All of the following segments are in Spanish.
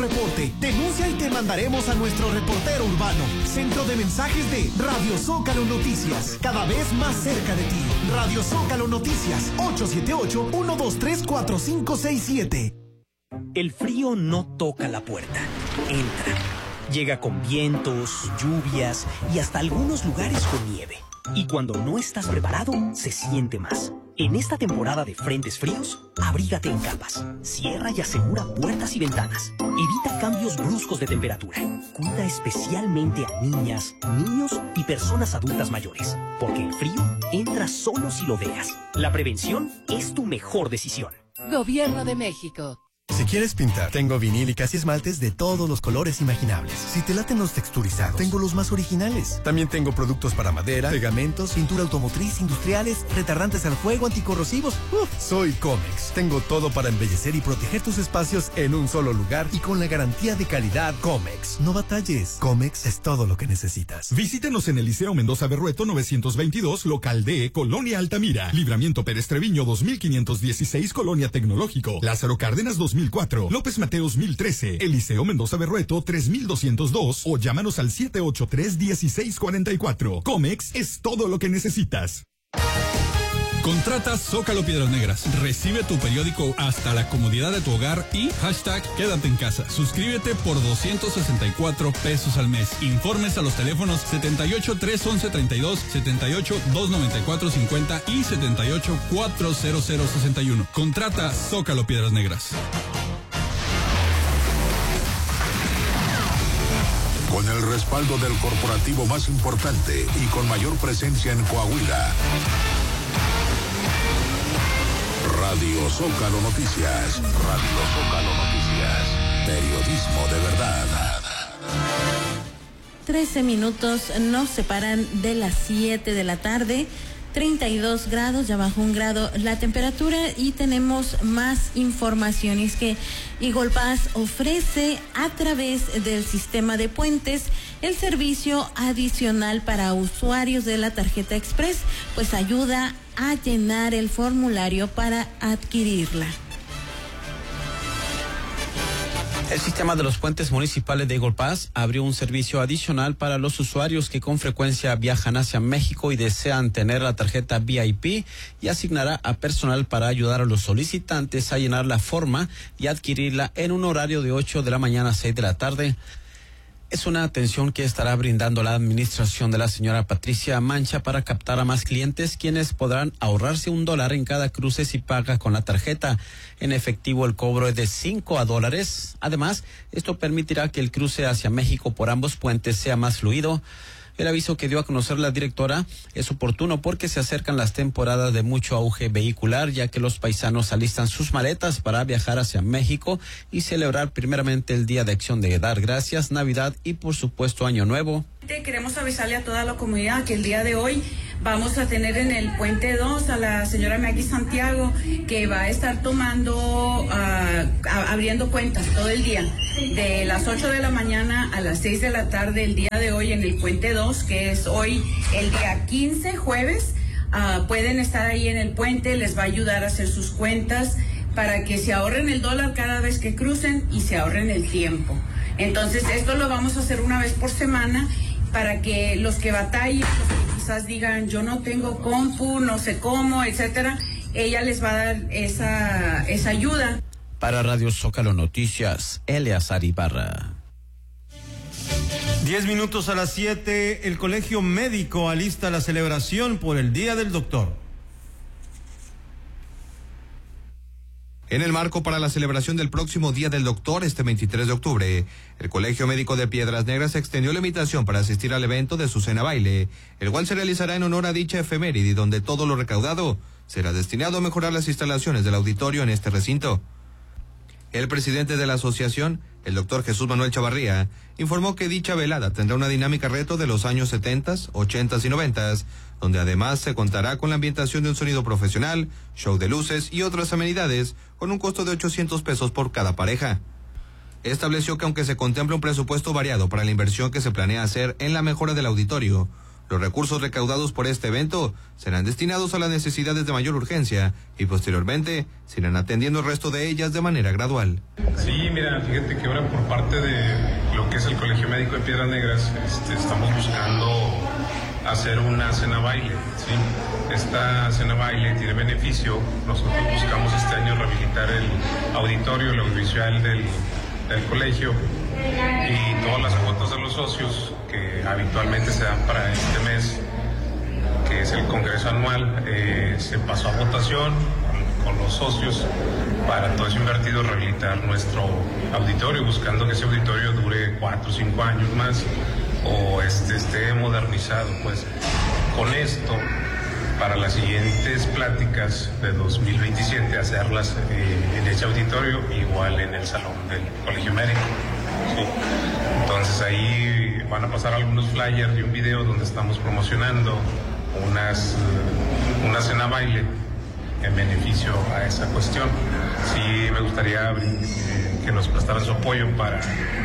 reporte. Denuncia y te mandaremos a nuestro reportero urbano. Centro de mensajes de Radio Zócalo Noticias. Cada vez más cerca de ti. Radio Zócalo Noticias. 878-123-4567. El frío no toca la puerta. Entra. Llega con vientos, lluvias y hasta algunos lugares con nieve. Y cuando no estás preparado, se siente más. En esta temporada de frentes fríos, abrígate en capas. Cierra y asegura puertas y ventanas. Evita cambios bruscos de temperatura. Cuida especialmente a niñas, niños y personas adultas mayores. Porque el frío entra solo si lo dejas. La prevención es tu mejor decisión. Gobierno de México. Si quieres pintar, tengo vinílicas y esmaltes de todos los colores imaginables. Si te laten los texturizados, tengo los más originales. También tengo productos para madera, pegamentos, pintura automotriz, industriales, retardantes al fuego, anticorrosivos. Soy Comex. Tengo todo para embellecer y proteger tus espacios en un solo lugar y con la garantía de calidad Comex. No batalles. Comex es todo lo que necesitas. Visítenos en el Liceo Mendoza Berrueto 922, local D, Colonia Altamira. Libramiento Pérez Treviño 2516, Colonia Tecnológico. Lázaro Cárdenas 2004, López Mateos 1013, Eliseo Mendoza Berrueto 3202 o llámanos al 783-1644. Comex es todo lo que necesitas. Contrata Zócalo Piedras Negras. Recibe tu periódico hasta la comodidad de tu hogar y hashtag quédate en casa. Suscríbete por 264 pesos al mes. Informes a los teléfonos 78-311-32, 78-294-50 y 78-40061. Contrata Zócalo Piedras Negras. Con el respaldo del corporativo más importante y con mayor presencia en Coahuila. Radio Zócalo Noticias. Radio Zócalo Noticias. Periodismo de verdad. 13 minutos nos separan de las 7 de la tarde. 32 grados, ya bajó 1 grado la temperatura y tenemos más información. Y es que Eagle Pass ofrece a través del sistema de puentes el servicio adicional para usuarios de la tarjeta Express, pues ayuda a llenar el formulario para adquirirla. El sistema de los puentes municipales de Eagle Pass abrió un servicio adicional para los usuarios que con frecuencia viajan hacia México y desean tener la tarjeta VIP, y asignará a personal para ayudar a los solicitantes a llenar la forma y adquirirla en un horario de 8 de la mañana a 6 de la tarde. Es una atención que estará brindando la administración de la señora Patricia Mancha para captar a más clientes, quienes podrán ahorrarse $1 en cada cruce si paga con la tarjeta. En efectivo, el cobro es de $5. Además, esto permitirá que el cruce hacia México por ambos puentes sea más fluido. El aviso que dio a conocer la directora es oportuno porque se acercan las temporadas de mucho auge vehicular, ya que los paisanos alistan sus maletas para viajar hacia México y celebrar primeramente el Día de Acción de Dar Gracias, Navidad y por supuesto Año Nuevo. Queremos avisarle a toda la comunidad que el día de hoy vamos a tener en el Puente 2 a la señora Maggie Santiago, que va a estar abriendo cuentas todo el día, de las 8 de la mañana a las 6 de la tarde el día de hoy en el Puente 2, que es hoy el día 15, jueves. Pueden estar ahí en el puente, les va a ayudar a hacer sus cuentas para que se ahorren el $1 cada vez que crucen y se ahorren el tiempo. Entonces esto lo vamos a hacer una vez por semana para que los que batallen, los que quizás digan yo no tengo compu, no sé cómo, etcétera, ella les va a dar esa ayuda. Para Radio Zócalo Noticias, Eleazar Ibarra. 10 minutos a las 7, el Colegio Médico alista la celebración por el Día del Doctor. En el marco para la celebración del próximo Día del Doctor, este 23 de octubre, el Colegio Médico de Piedras Negras extendió la invitación para asistir al evento de su cena baile, el cual se realizará en honor a dicha efeméride, donde todo lo recaudado será destinado a mejorar las instalaciones del auditorio en este recinto. El presidente de la asociación, el doctor Jesús Manuel Chavarría, informó que dicha velada tendrá una dinámica reto de los años 70, 80 y 90, donde además se contará con la ambientación de un sonido profesional, show de luces y otras amenidades, con un costo de 800 pesos por cada pareja. Estableció que aunque se contempla un presupuesto variado para la inversión que se planea hacer en la mejora del auditorio, Los recursos recaudados por este evento serán destinados a las necesidades de mayor urgencia y posteriormente se irán atendiendo el resto de ellas de manera gradual. Sí, mira, fíjate que ahora por parte de lo que es el Colegio Médico de Piedras Negras, estamos buscando hacer una cena baile, ¿sí? Esta cena baile tiene beneficio. Nosotros buscamos este año rehabilitar el auditorio, el audiovisual del colegio, y todas las cuotas de los socios que habitualmente se dan para este mes, que es el congreso anual, se pasó a votación con los socios para todo eso invertido rehabilitar nuestro auditorio, buscando que ese auditorio dure 4 o 5 años más o esté modernizado. Pues con esto, para las siguientes pláticas de 2027, hacerlas en ese auditorio, igual en el salón del Colegio Médico. Sí. Entonces ahí van a pasar algunos flyers y un video donde estamos promocionando una cena baile en beneficio a esa cuestión. Sí, me gustaría que nos prestaran su apoyo para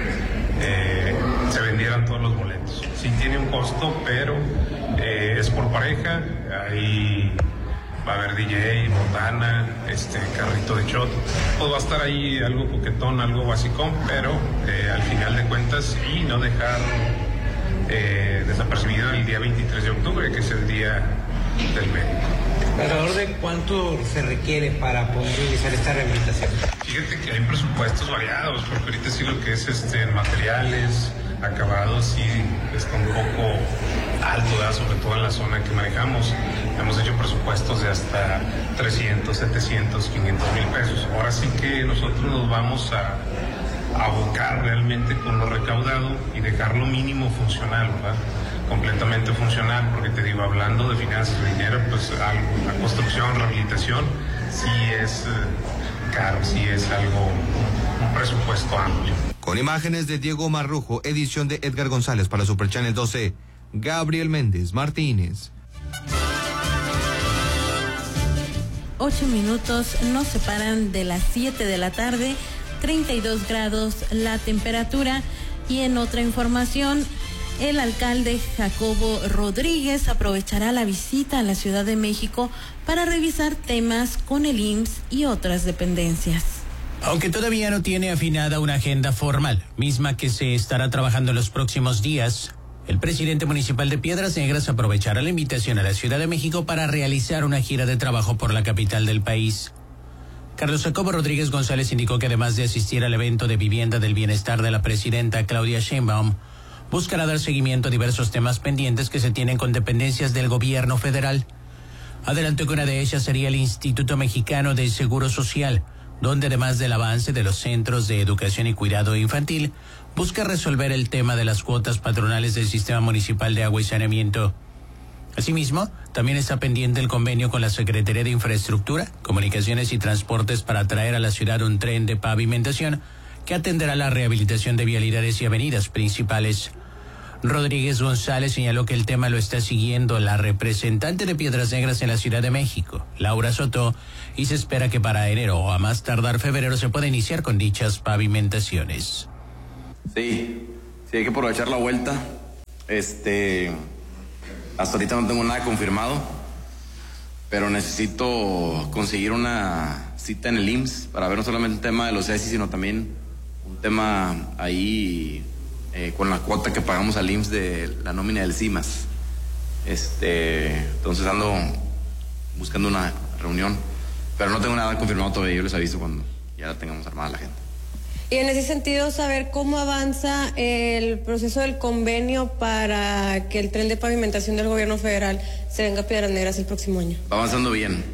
se vendieran todos los boletos. Sí tiene un costo, pero es por pareja. Ahí va a haber DJ, botana, carrito de shot. Pues va a estar ahí algo coquetón, algo basicón, pero al final de cuentas, y no dejar desapercibido el día 23 de octubre, que es el día del médico. ¿Alrededor de cuánto se requiere para poder realizar esta rehabilitación? Fíjate que hay presupuestos variados, porque ahorita sí lo que es materiales, acabados, sí está un poco alto, ¿verdad? Sobre todo en la zona que manejamos. Hemos hecho presupuestos de hasta 300, 700, 500 mil pesos. Ahora sí que nosotros nos vamos a abocar realmente con lo recaudado y dejarlo mínimo funcional, ¿verdad? Completamente funcional, porque te digo, hablando de finanzas, de dinero, pues la construcción, rehabilitación, sí es caro, sí es algo, un presupuesto amplio. Con imágenes de Diego Marrujo, edición de Edgar González para Super Channel 12, Gabriel Méndez Martínez. 8 minutos nos separan de las 7 de la tarde, 32 grados la temperatura. Y en otra información, el alcalde Jacobo Rodríguez aprovechará la visita a la Ciudad de México para revisar temas con el IMSS y otras dependencias. Aunque todavía no tiene afinada una agenda formal, misma que se estará trabajando en los próximos días, el presidente municipal de Piedras Negras aprovechará la invitación a la Ciudad de México para realizar una gira de trabajo por la capital del país. Carlos Jacobo Rodríguez González indicó que además de asistir al evento de vivienda del bienestar de la presidenta Claudia Sheinbaum, buscará dar seguimiento a diversos temas pendientes que se tienen con dependencias del gobierno federal. Adelantó que una de ellas sería el Instituto Mexicano de Seguro Social, donde además del avance de los centros de educación y cuidado infantil, busca resolver el tema de las cuotas patronales del Sistema Municipal de Agua y Saneamiento. Asimismo, también está pendiente el convenio con la Secretaría de Infraestructura, Comunicaciones y Transportes para traer a la ciudad un tren de pavimentación que atenderá la rehabilitación de vialidades y avenidas principales. Rodríguez González señaló que el tema lo está siguiendo la representante de Piedras Negras en la Ciudad de México, Laura Soto, y se espera que para enero o a más tardar febrero se pueda iniciar con dichas pavimentaciones. Sí, hay que aprovechar la vuelta. Hasta ahorita no tengo nada confirmado, pero necesito conseguir una cita en el IMSS para ver no solamente el tema de los ESI, sino también un tema ahí con la cuota que pagamos al IMSS de la nómina del CIMAS. Entonces ando buscando una reunión, pero no tengo nada confirmado todavía. Yo les aviso cuando ya la tengamos armada la gente. Y en ese sentido, saber cómo avanza el proceso del convenio para que el tren de pavimentación del gobierno federal se venga a Piedras Negras el próximo año. Va avanzando bien.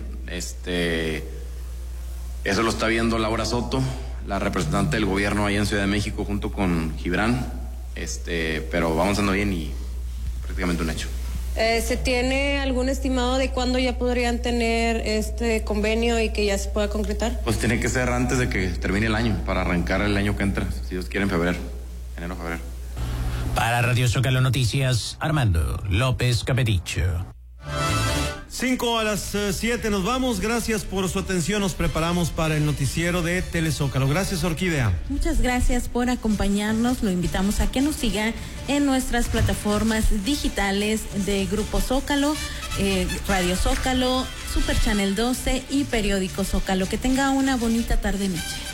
Eso lo está viendo Laura Soto, la representante del gobierno ahí en Ciudad de México, junto con Gibran. Pero va avanzando bien y prácticamente un hecho. ¿Se tiene algún estimado de cuándo ya podrían tener este convenio y que ya se pueda concretar? Pues tiene que ser antes de que termine el año, para arrancar el año que entra, si Dios quiere, en febrero, enero, febrero. Para Radio Zócalo Noticias, Armando López Capedicho. 5:07 nos vamos. Gracias por su atención. Nos preparamos para el noticiero de Telezócalo. Gracias, Orquídea. Muchas gracias por acompañarnos. Lo invitamos a que nos siga en nuestras plataformas digitales de Grupo Zócalo, Radio Zócalo, Super Channel 12 y Periódico Zócalo. Que tenga una bonita tarde-noche.